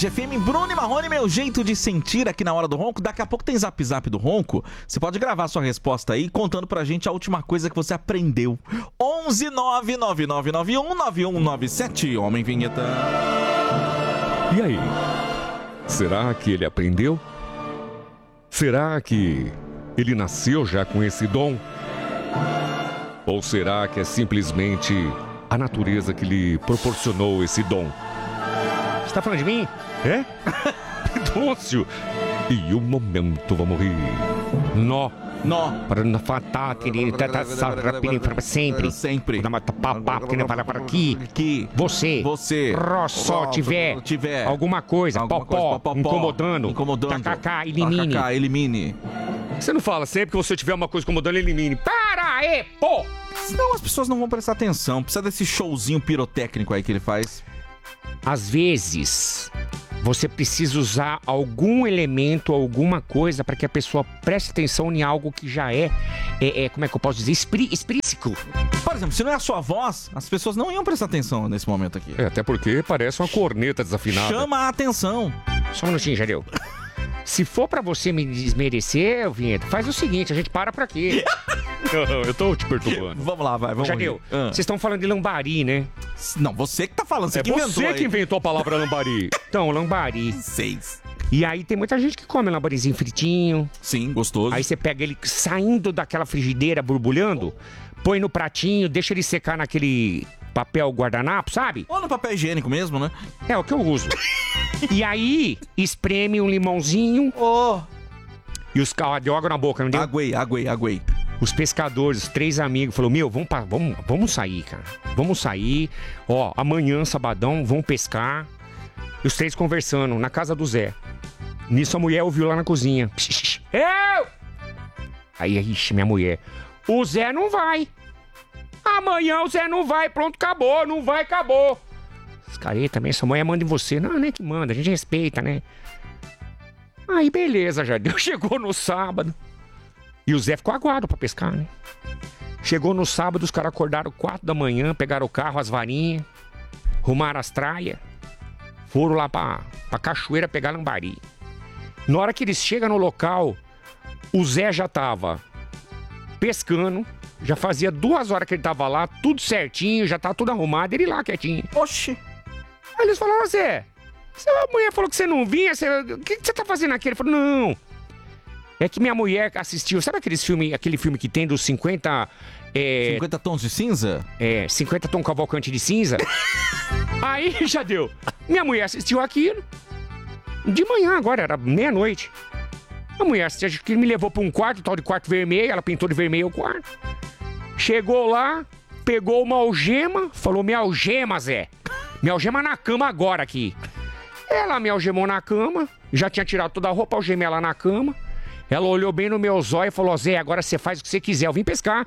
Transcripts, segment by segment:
Band FM, Bruno e Marrone, meu jeito de sentir aqui na hora do ronco. Daqui a pouco tem Zap Zap do ronco. Você pode gravar sua resposta aí, contando pra gente a última coisa que você aprendeu. 11 99991 9197. Homem Vinheta. E aí? Será que ele aprendeu? Será que ele nasceu já com esse dom? Ou será que é simplesmente a natureza que lhe proporcionou esse dom? Você tá falando de mim? É? Pidôncio! E o momento vamos rir. Nó. Para não faltar, querido, sempre. Sempre. Para aqui. Você. Rossó, tiver alguma coisa, popó, incomodando. Kkk, elimine. Você não fala sempre que você tiver uma coisa incomodando, elimine. Para aí, pô! Senão as pessoas não vão prestar atenção. Precisa desse showzinho pirotécnico aí que ele faz. Às vezes, você precisa usar algum elemento, alguma coisa para que a pessoa preste atenção em algo que já como é que eu posso dizer? Explícito. Por exemplo, se não é a sua voz, as pessoas não iam prestar atenção nesse momento aqui. Até porque parece uma corneta desafinada. Chama a atenção. Só um minutinho, Jadeu. Se for pra você me desmerecer, Vinheta, faz o seguinte, a gente para pra quê? Não, eu tô te perturbando. Vamos lá, vamos. Jadeu, vocês estão falando de lambari, né? Não, você que tá falando, você que inventou. Você que inventou a palavra lambari. Então, lambari. 6. E aí tem muita gente que come lambarizinho fritinho. Sim, gostoso. Aí você pega ele saindo daquela frigideira, borbulhando, põe no pratinho, deixa ele secar naquele papel guardanapo, sabe? Ou no papel higiênico mesmo, né? É o que eu uso. E aí, espreme um limãozinho. E os caras deu água na boca, não deu? Aguei. Os pescadores, os 3 amigos, falou: meu, vamos sair, cara. Vamos sair. Ó, amanhã, sabadão, vamos pescar. E os 3 conversando na casa do Zé. Nisso a mulher ouviu lá na cozinha. Eu! Aí, ixi, minha mulher. O Zé não vai. Amanhã o Zé não vai, pronto, acabou. Não vai, acabou. Os caras também, sua mulher manda em você. Não, nem que manda, a gente respeita, né? Aí, beleza, já deu. Chegou no sábado. E o Zé ficou aguado pra pescar, né? Chegou no sábado, os caras acordaram 4 da manhã, pegaram o carro, as varinhas, arrumaram as traias, foram lá pra cachoeira pegar lambari. Na hora que eles chegam no local, o Zé já tava pescando, já fazia 2 horas que ele tava lá, tudo certinho, já tava tudo arrumado, ele lá quietinho. Oxi! Aí eles falaram: Zé, a mulher falou que você não vinha, o que você tá fazendo aqui? Ele falou: não. É que minha mulher assistiu, sabe aquele filme que tem dos 50... 50 tons de cinza? 50 tons Cavalcante de cinza. Aí já deu. Minha mulher assistiu aquilo. De manhã agora, era meia-noite. A mulher assistiu aquilo, me levou pra um quarto, tal de quarto vermelho, ela pintou de vermelho o quarto. Chegou lá, pegou uma algema, falou: minha algema, Zé. Minha algema na cama agora aqui. Ela me algemou na cama, já tinha tirado toda a roupa, algemei ela na cama. Ela olhou bem no meu zóio e falou: Zé, agora você faz o que você quiser, eu vim pescar.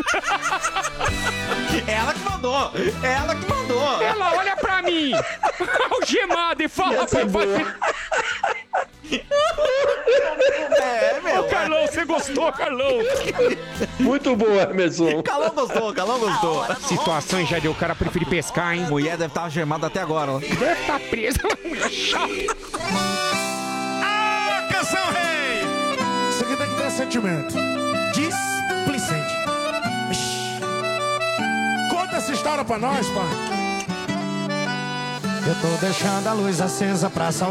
Ela que mandou. Ela olha pra mim, algemada, e fala pra fazer. Meu. Ô, Carlão, você gostou, Carlão? Muito boa, Emerson. Calão gostou. Situação já deu, o cara prefere pescar, hein? Mulher deve estar algemada até agora. Ó. Deve estar presa, mulher chata. Canção Rei! Isso aqui tem que ter sentimento. Displicente. Conta essa história pra nós, pai. Eu tô deixando a luz acesa pra